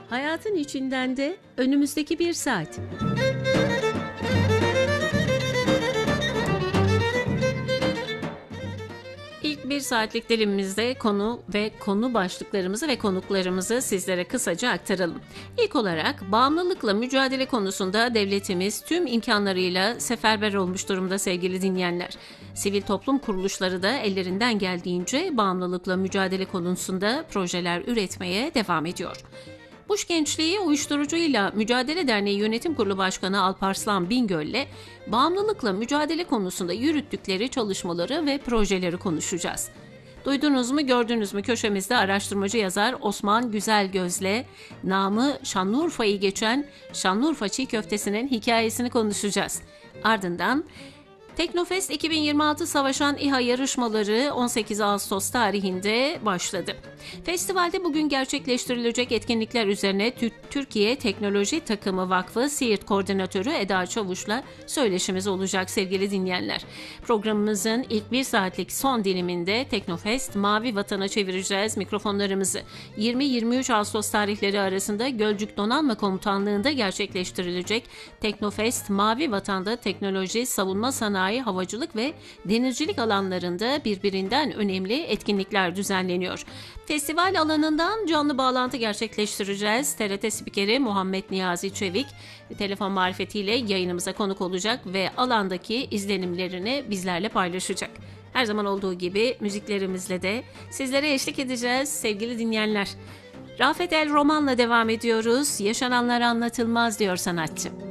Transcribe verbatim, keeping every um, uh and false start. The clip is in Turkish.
Hayatın içinden de önümüzdeki bir saat. İlk bir saatlik dilimimizde konu ve konu başlıklarımızı ve konuklarımızı sizlere kısaca aktaralım. İlk olarak bağımlılıkla mücadele konusunda devletimiz tüm imkanlarıyla seferber olmuş durumda sevgili dinleyenler. Sivil toplum kuruluşları da ellerinden geldiğince bağımlılıkla mücadele konusunda projeler üretmeye devam ediyor. Buş Gençliği Uyuşturucuyla Mücadele Derneği Yönetim Kurulu Başkanı Alparslan Bingöl'le bağımlılıkla mücadele konusunda yürüttükleri çalışmaları ve projeleri konuşacağız. Duydunuz mu, gördünüz mü köşemizde araştırmacı yazar Osman Güzelgöz'le namı Şanlıurfa'yı geçen Şanlıurfa Çiğ Köftesi'nin hikayesini konuşacağız. Ardından Teknofest iki bin yirmi altı Savaşan İHA yarışmaları on sekiz Ağustos tarihinde başladı. Festivalde bugün gerçekleştirilecek etkinlikler üzerine Türkiye Teknoloji Takımı Vakfı Siirt Koordinatörü Eda Çavuş'la söyleşimiz olacak sevgili dinleyenler. Programımızın ilk bir saatlik son diliminde Teknofest Mavi Vatan'a çevireceğiz mikrofonlarımızı. yirmi yirmi üç Ağustos tarihleri arasında Gölcük Donanma Komutanlığı'nda gerçekleştirilecek Teknofest Mavi Vatan'da teknoloji, savunma sanayi, havacılık ve denizcilik alanlarında birbirinden önemli etkinlikler düzenleniyor. Festival alanından canlı bağlantı gerçekleştireceğiz. T R T spikeri Muhammed Niyazi Çevik telefon marifetiyle yayınımıza konuk olacak ve alandaki izlenimlerini bizlerle paylaşacak. Her zaman olduğu gibi müziklerimizle de sizlere eşlik edeceğiz sevgili dinleyenler. Rafet El Roman'la devam ediyoruz. Yaşananlar anlatılmaz diyor sanatçı.